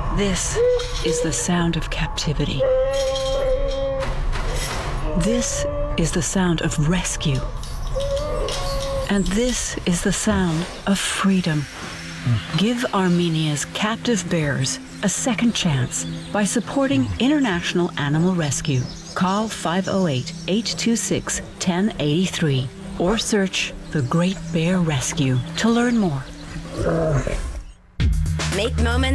This is the sound of captivity. This is the sound of rescue. And this is the sound of freedom. Give Armenia's captive bears a second chance by supporting International Animal Rescue. Call 508-826-1083 or search The Great Bear Rescue to learn more. Make moments